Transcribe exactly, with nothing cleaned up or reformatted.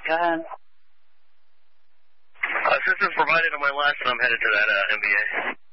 Go ahead. Assistance provided on my last, and I'm headed to that uh, M B A.